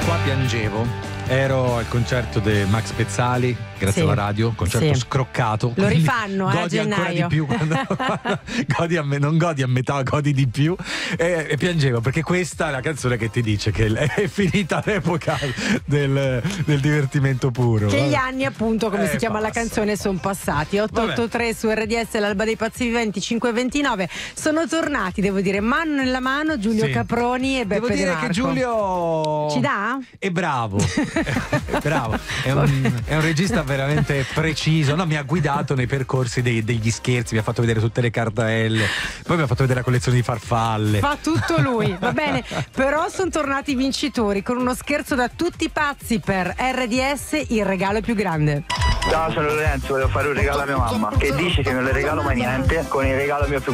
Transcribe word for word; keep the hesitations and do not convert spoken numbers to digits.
Qua piangevo. Ero al concerto di Max Pezzali, grazie Sì. alla radio, concerto Sì. scroccato. Lo rifanno, eh, a godi ancora gennaio. di più quando godi a me, non godi a metà, godi di più. E, e piangevo perché questa è la canzone che ti dice che è finita l'epoca del, del divertimento puro. Che Vabbè. gli anni, appunto, come Eh, si chiama la basta. canzone, sono passati. otto otto tre su R D S, l'Alba dei Pazzi Viventi, cinque e ventinove. Sono tornati, devo dire, mano nella mano Giulio Sì. Caproni e Beppe Devo De dire Marco. che Giulio Ci dà? è bravo. È bravo. È un, è un regista veramente preciso. No, mi ha guidato nei percorsi dei- degli scherzi, mi ha fatto vedere tutte le cartelle, poi mi ha fatto vedere la collezione di farfalle. Fa tutto lui, va bene. Però sono tornati i vincitori con uno scherzo da tutti pazzi per R D S, il regalo più grande. Ciao, sono Lorenzo, volevo fare un regalo a mia mamma che dice che non le regalo mai niente. Con il regalo mio più